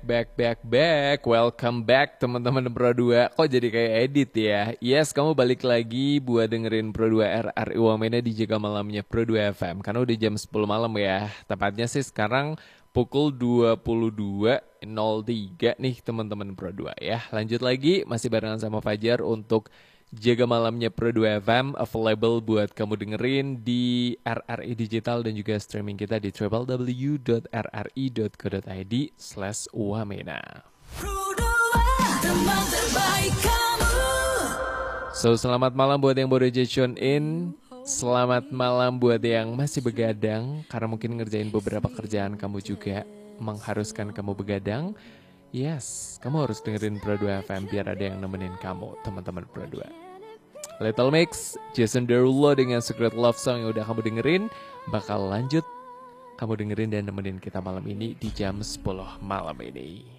back. Welcome back teman-teman Pro 2. Kok jadi kayak edit ya? Yes, kamu balik lagi buat dengerin Pro 2 RRI Wamena di Jaga Malamnya Pro 2 FM. Karena udah jam 10 malam ya. Tepatnya sih sekarang pukul 22.03 nih teman-teman Pro 2 ya. Lanjut lagi, masih barengan sama Fajar untuk Jaga Malamnya Pro 2 FM, available buat kamu dengerin di RRI Digital dan juga streaming kita di www.rri.co.id/wamena. So, selamat malam buat yang baru aja tune in. Selamat malam buat yang masih begadang, karena mungkin ngerjain beberapa kerjaan kamu juga mengharuskan kamu begadang. Yes, kamu harus dengerin Pro 2 FM biar ada yang nemenin kamu, teman-teman Pro 2. Little Mix, Jason Derulo dengan Secret Love Song yang udah kamu dengerin, bakal lanjut kamu dengerin dan nemenin kita malam ini di jam 10 malam ini.